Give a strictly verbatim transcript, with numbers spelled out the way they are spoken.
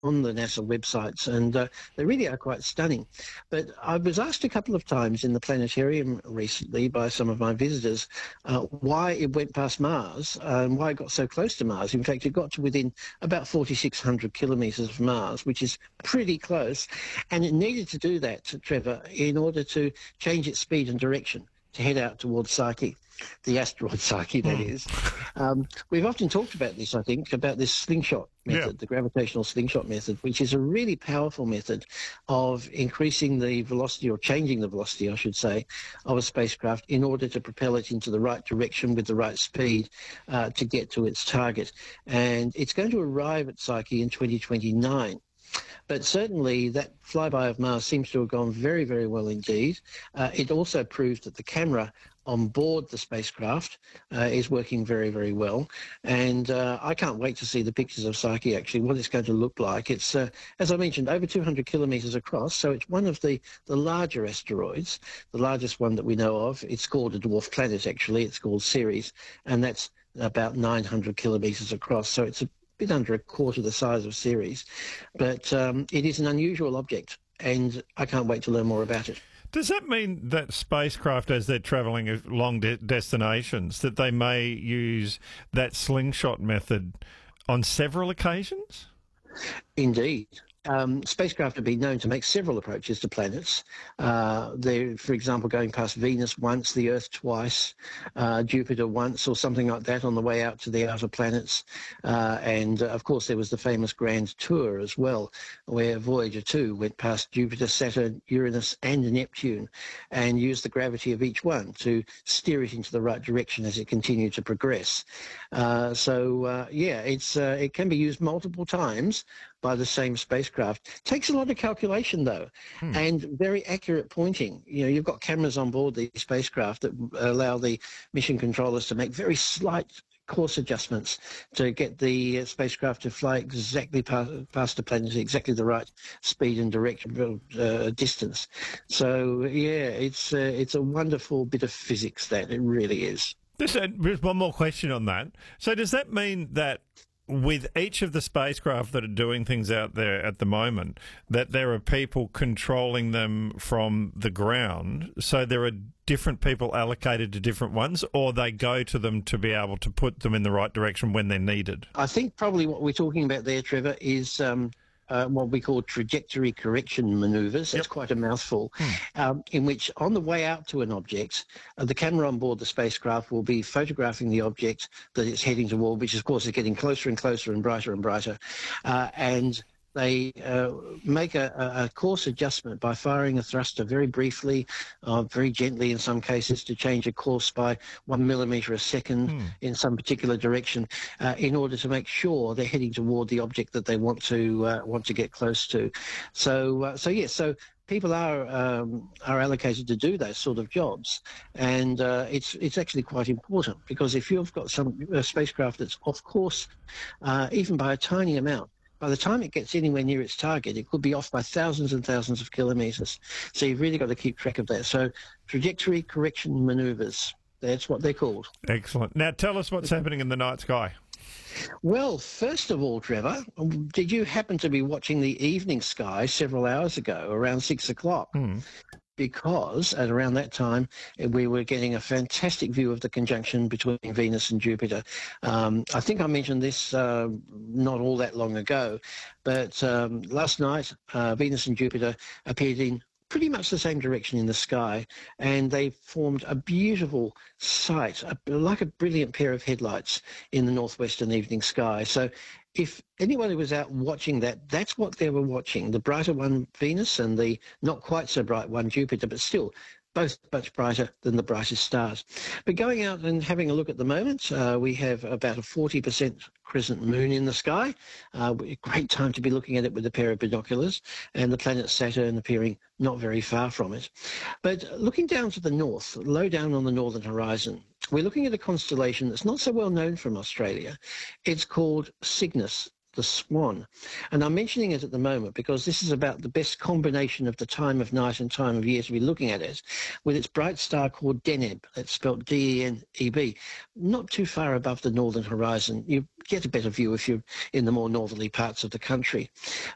on the NASA websites, and uh, they really are quite stunning. But I was asked a couple of times in the planetarium recently by some of my visitors uh, why it went past Mars uh, and why it got so close to Mars. In fact, it got to within about forty-six hundred kilometres of Mars, which is pretty close, and it needed to do that, Trevor, in order to change its speed and direction to head out towards Psyche, the asteroid Psyche, that mm. is. Um, we've often talked about this, I think, about this slingshot method, yeah. the gravitational slingshot method, which is a really powerful method of increasing the velocity, or changing the velocity, I should say, of a spacecraft in order to propel it into the right direction with the right speed uh, to get to its target. And it's going to arrive at Psyche in twenty twenty-nine. But certainly that flyby of Mars seems to have gone very, very well indeed. Uh, it also proved that the camera on board the spacecraft uh, is working very, very well. And uh, I can't wait to see the pictures of Psyche, actually, what it's going to look like. It's, uh, as I mentioned, over two hundred kilometres across, so it's one of the, the larger asteroids, the largest one that we know of. It's called a dwarf planet, actually. It's called Ceres, and that's about nine hundred kilometres across, so it's a bit under a quarter the size of Ceres, but um, it is an unusual object, and I can't wait to learn more about it. Does that mean that spacecraft, as they're travelling long de- destinations, that they may use that slingshot method on several occasions? Indeed. Um, spacecraft have been known to make several approaches to planets. Uh, they're, for example, going past Venus once, the Earth twice, uh, Jupiter once, or something like that on the way out to the outer planets. Uh, and, uh, of course, there was the famous Grand Tour as well, where Voyager two went past Jupiter, Saturn, Uranus, and Neptune, and used the gravity of each one to steer it into the right direction as it continued to progress. Uh, so, uh, yeah, it's uh, it can be used multiple times by the same spacecraft. Takes a lot of calculation, though, hmm. and very accurate pointing. You know, you've got cameras on board these spacecraft that allow the mission controllers to make very slight course adjustments to get the uh, spacecraft to fly exactly past, past the planet, exactly the right speed and direction, uh, distance. So, yeah, it's, uh, it's a wonderful bit of physics, that it really is. Just uh, one more question on that. So does that mean that with each of the spacecraft that are doing things out there at the moment, that there are people controlling them from the ground, so there are different people allocated to different ones, or they go to them to be able to put them in the right direction when they're needed? I think probably what we're talking about there, Trevor, is um, uh, what we call trajectory correction manoeuvres. That's yep. quite a mouthful, hmm. um, in which on the way out to an object, uh, the camera on board the spacecraft will be photographing the object that it's heading toward, which of course is getting closer and closer and brighter and brighter, uh, and they uh, make a, a course adjustment by firing a thruster very briefly, uh, very gently in some cases, to change a course by one millimetre a second hmm. in some particular direction, uh, in order to make sure they're heading toward the object that they want to uh, want to get close to. So, uh, so yes, so people are um, are allocated to do those sort of jobs, and uh, it's it's actually quite important, because if you've got some a spacecraft that's off course, uh, even by a tiny amount, by the time it gets anywhere near its target, it could be off by thousands and thousands of kilometres. So you've really got to keep track of that. So trajectory correction manoeuvres, that's what they're called. Excellent. Now tell us what's happening in the night sky. Well, first of all, Trevor, did you happen to be watching the evening sky several hours ago, around six o'clock? Hmm. Because at around that time, we were getting a fantastic view of the conjunction between Venus and Jupiter. Um, I think I mentioned this uh, not all that long ago, but um, last night, uh, Venus and Jupiter appeared in pretty much the same direction in the sky, and they formed a beautiful sight, a, like a brilliant pair of headlights in the northwestern evening sky. So if anybody was out watching that, that's what they were watching, the brighter one Venus and the not quite so bright one Jupiter, but still both much brighter than the brightest stars. But going out and having a look at the moment, uh, we have about a forty percent crescent moon in the sky. Uh, a great time to be looking at it with a pair of binoculars, and the planet Saturn appearing not very far from it. But looking down to the north, low down on the northern horizon, we're looking at a constellation that's not so well known from Australia. It's called Cygnus, the Swan. And I'm mentioning it at the moment because this is about the best combination of the time of night and time of year to be looking at it, with its bright star called Deneb. That's spelled D E N E B, not too far above the northern horizon. You get a better view if you're in the more northerly parts of the country.